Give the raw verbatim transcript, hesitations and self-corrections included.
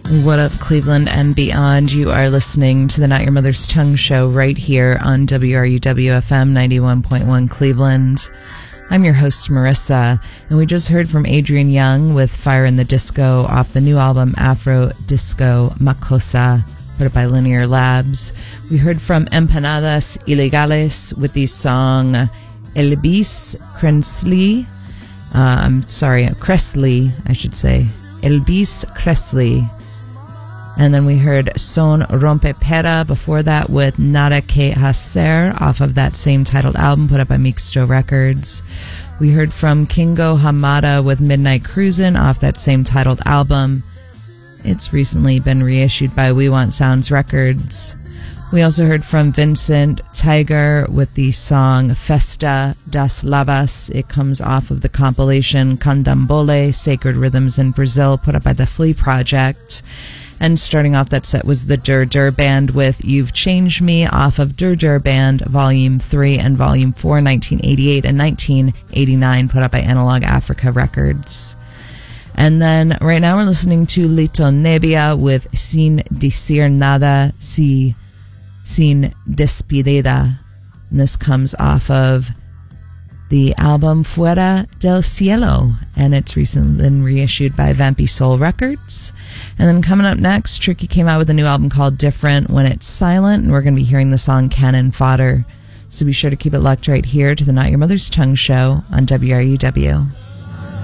What up, Cleveland and beyond? You are listening to the Not Your Mother's Tongue show right here on W R U W F M ninety-one point one Cleveland. I'm your host, Marissa, and we just heard from Adrian Younge with Fire in the Disco off the new album Afro Disco Makossa, put up by Linear Labs. We heard from Empanadas Ilegales with the song El Bis Cresli. Uh, I'm sorry, Cresli, I should say. El Bis Cresli. And then we heard Son Rompepera before that with Nada Que Hacer off of that same titled album put up by Mixto Records. We heard from Kingo Hamada with Midnight Cruisin' off that same titled album. It's recently been reissued by We Want Sounds Records. We also heard from Vincent Tiger with the song Festa das Lavas. It comes off of the compilation Candomblé, Sacred Rhythms in Brazil, put up by the Flea Project. And starting off that set was the Dur Dur Band with You've Changed Me off of Dur Dur Band Volume three and Volume four, nineteen eighty-eight and nineteen eighty-nine, put up by Analog Africa Records. And then right now we're listening to Lito Nebbia with Sin Decir Nada, Si Sin Despedida. And this comes off of the album Fuera del Cielo, and it's recently been reissued by Vampy Soul Records. And then coming up next, Tricky came out with a new album called Different When It's Silent, and we're going to be hearing the song Cannon Fodder. So be sure to keep it locked right here to the Not Your Mother's Tongue show on W R U W.